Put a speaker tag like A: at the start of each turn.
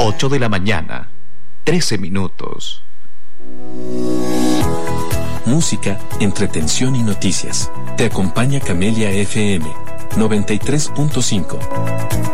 A: 8 de la mañana, 13 minutos.
B: Música, entretención y noticias. Te acompaña Camelia FM 93.5.